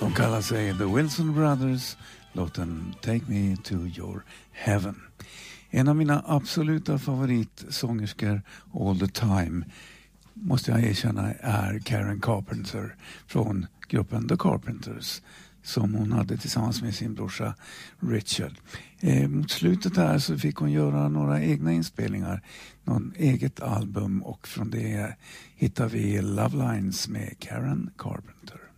De kallar sig The Wilson Brothers, låten Take Me to Your Heaven. En av mina absoluta favoritsångerskor all the time måste jag erkänna är Karen Carpenter från gruppen The Carpenters som hon hade tillsammans med sin brorsa Richard. Mot slutet där så fick hon göra några egna inspelningar, någon eget album, och från det hittar vi Love Lines med Karen Carpenter.